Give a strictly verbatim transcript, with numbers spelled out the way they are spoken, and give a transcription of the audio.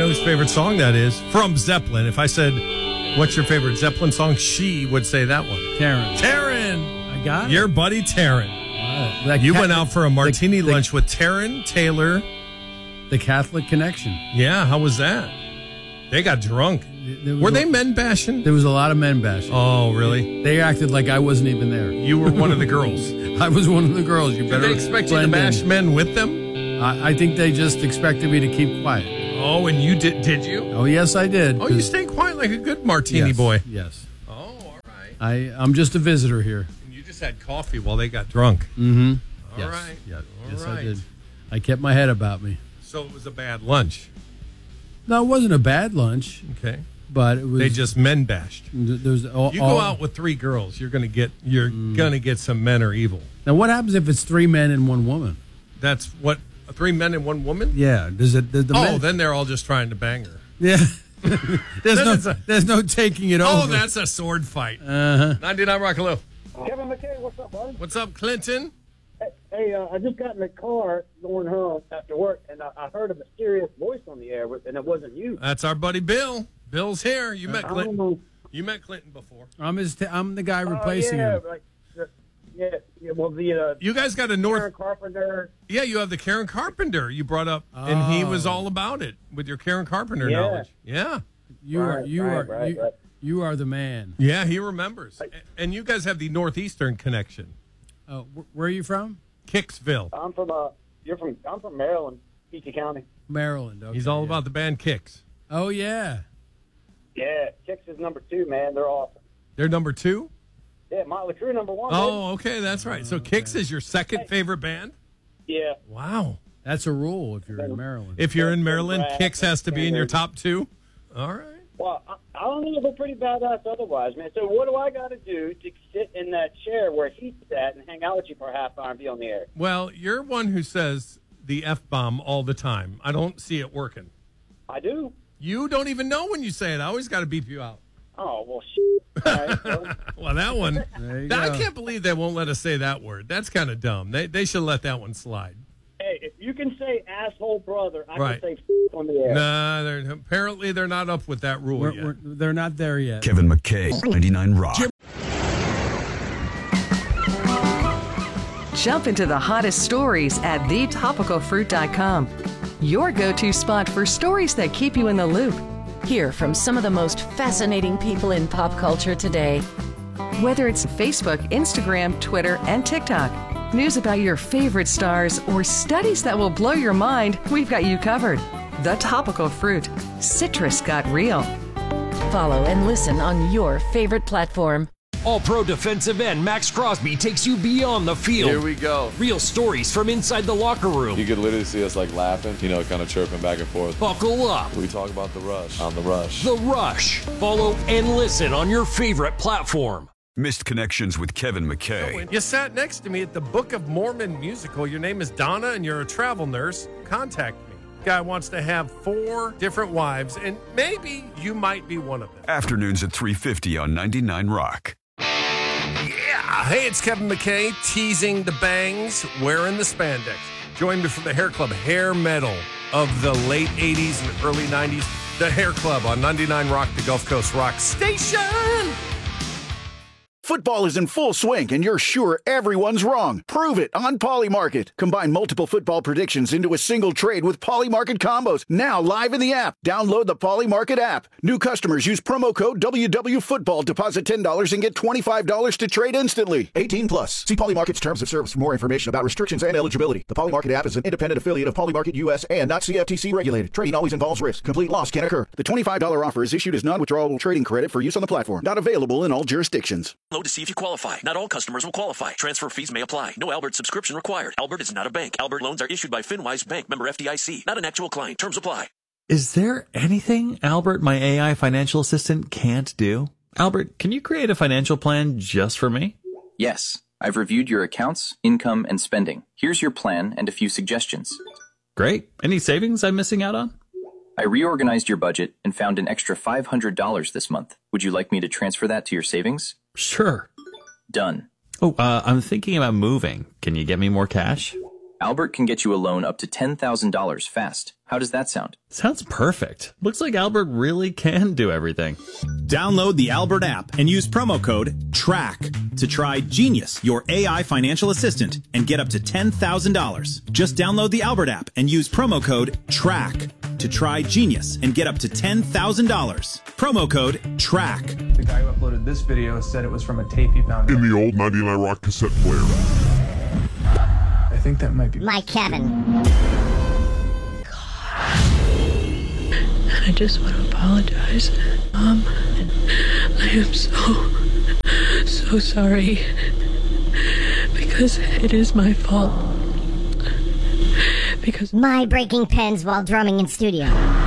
know whose favorite song that is from Zeppelin. If I said, what's your favorite Zeppelin song? She would say that one. Taryn. Taryn. I got it. Your buddy Taryn. Uh, you cat- went out for a martini the, the, lunch with Taryn Taylor. The Catholic Connection. Yeah, how was that? They got drunk. Were they men bashing? There was a lot of men bashing. Oh, really? They acted like I wasn't even there. You were one of the girls. I was one of the girls. You better. Did they expect you to bash in. men with them? I, I think they just expected me to keep quiet. Oh, and you did? Did you? Oh, yes, I did. Oh, you stayed quiet like a good martini yes, boy. Yes. Oh, all right. I I'm just a visitor here. And you just had coffee while they got drunk. Mm-hmm. All yes. right. Yeah. All yes, right. I did. I kept my head about me. So it was a bad lunch. No, it wasn't a bad lunch. Okay. But it was. They just men bashed. There's all, you go all, out with three girls, you're gonna get you're mm. gonna get some men are evil. Now, what happens if it's three men and one woman? That's what three men and one woman. Yeah. Does it? Does the oh, men, then they're all just trying to bang her. Yeah. there's no. A, there's no taking it oh, over. Oh, that's a sword fight. Uh huh. ninety-nine Rockalo. Kevin McKay, what's up, buddy? What's up, Clinton? Hey, hey uh, I just got in the car going home after work, and I, I heard a mysterious voice on the air, and it wasn't you. That's our buddy Bill. Bill's here. You met Clinton. You met Clinton before. I'm his. T- I'm the guy replacing uh, yeah, him. Like, yeah, yeah. Well, the uh, you guys got a North Karen Carpenter. Yeah, you have the Karen Carpenter you brought up, oh. and he was all about it with your Karen Carpenter yeah. knowledge. Yeah, you right, are. You right, are. Right, you, right. you are the man. Yeah, he remembers. And you guys have the Northeastern connection. Oh, wh- where are you from? Kicksville. I'm from. Uh, you're from. I'm from Maryland, Peachey County. Maryland. Okay, He's all yeah. about the band Kicks. Oh yeah. Yeah, Kicks is number two, man. They're awesome. They're number two? Yeah, Motley Crue number one. Oh, okay, that's right. So Kicks is your second favorite band? Yeah. Wow. That's a rule if you're in Maryland. If you're in Maryland, Kicks has to be in your top two? All right. Well, I, I don't know. They're pretty badass otherwise, man. So what do I got to do to sit in that chair where he sat and hang out with you for a half hour and be on the air? Well, you're one who says the F-bomb all the time. I don't see it working. I do. You don't even know when you say it. I always got to beep you out. Oh, well, shit. All right, well. Well, that one. There you I go. can't believe they won't let us say that word. That's kind of dumb. They they should let that one slide. Hey, if you can say asshole brother, I Right. can say f- on the air. Nah, they're, apparently they're not up with that rule We're, yet. we're, they're not there yet. Kevin McKay, ninety-nine Rock. Jump into the hottest stories at the topical fruit dot com. Your go-to spot for stories that keep you in the loop. Hear from some of the most fascinating people in pop culture today. Whether it's Facebook, Instagram, Twitter, and TikTok, news about your favorite stars, or studies that will blow your mind, we've got you covered. The Topical Fruit. Citrus got real. Follow and listen on your favorite platform. All-Pro defensive end Max Crosby takes you beyond the field. Here we go. Real stories from inside the locker room. You could literally see us like laughing, you know, kind of chirping back and forth. Buckle up. We talk about the rush on the rush. The Rush. Follow and listen on your favorite platform. Missed Connections with Kevin McKay. You sat next to me at the Book of Mormon musical. Your name is Donna and you're a travel nurse. Contact me. Guy wants to have four different wives, and maybe you might be one of them. Afternoons at three fifty on ninety-nine Rock. Yeah. Hey, it's Kevin McKay, teasing the bangs, wearing the spandex. Join me for the Hair Club Hair Metal of the late eighties and early nineties. The Hair Club on ninety-nine Rock, the Gulf Coast Rock Station. Football is in full swing, and you're sure everyone's wrong. Prove it on Polymarket. Combine multiple football predictions into a single trade with Polymarket combos. Now live in the app. Download the Polymarket app. New customers use promo code W W Football. Deposit ten dollars and get twenty-five dollars to trade instantly. eighteen plus. See Polymarket's terms of service for more information about restrictions and eligibility. The Polymarket app is an independent affiliate of Polymarket U S and not C F T C regulated. Trading always involves risk. Complete loss can occur. The twenty-five dollars offer is issued as non-withdrawable trading credit for use on the platform. Not available in all jurisdictions. To see if you qualify. Not all customers will qualify. Transfer fees may apply. No Albert subscription required. Albert is not a bank. Albert loans are issued by FinWise Bank, member F D I C. Not an actual client. Terms apply. Is there anything Albert, my A I financial assistant, can't do? Albert, can you create a financial plan just for me? Yes. I've reviewed your accounts, income, and spending. Here's your plan and a few suggestions. Great. Any savings I'm missing out on? I reorganized your budget and found an extra five hundred dollars this month. Would you like me to transfer that to your savings? Sure. Done. Oh, uh, I'm thinking about moving. Can you get me more cash? Albert can get you a loan up to ten thousand dollars fast. How does that sound? Sounds perfect. Looks like Albert really can do everything. Download the Albert app and use promo code TRACK to try Genius, your A I financial assistant, and get up to ten thousand dollars. Just download the Albert app and use promo code TRACK to try Genius and get up to ten thousand dollars. Promo code TRACK. The guy who uploaded this video said it was from a tape he found in the old ninety-nine Rock cassette player. I think that might be my Kevin. I just want to apologize, Mom. I am so, so sorry. Because it is my fault. Because my breaking pens while drumming in studio.